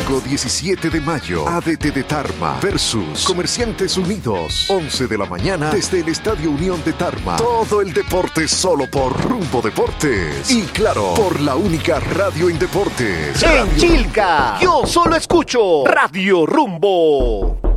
Domingo 17 de mayo, ADT de Tarma versus Comerciantes Unidos. 11 de la mañana desde el Estadio Unión de Tarma. Todo el deporte solo por Rumbo Deportes. Y claro, por la única radio en deportes. En Chilca, yo solo escucho Radio Rumbo.